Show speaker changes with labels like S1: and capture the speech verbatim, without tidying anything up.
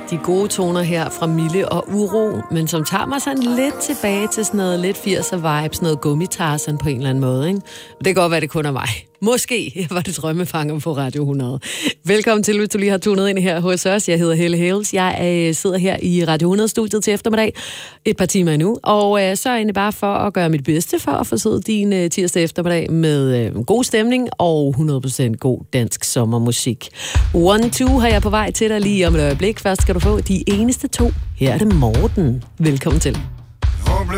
S1: De gode toner her fra Mille og Uro, men som tager mig sådan lidt tilbage til sådan noget lidt firser vibes, noget gummitarsen på en eller anden måde, ikke? Det kan godt være, det kun er mig. Måske var det drømmefanger på Radio hundrede. Velkommen til, hvis du lige har tunet ind her hos os. Jeg hedder Helle Hales. Jeg øh, sidder her i Radio hundrede-studiet til eftermiddag et par timer endnu, og øh, så er jeg bare for at gøre mit bedste for at forsøge din øh, tirsdag eftermiddag med øh, god stemning og hundrede procent god dansk sommermusik. One Two har jeg på vej til dig lige om et øjeblik. Først skal du få de eneste to. Her er det Morten. Velkommen til.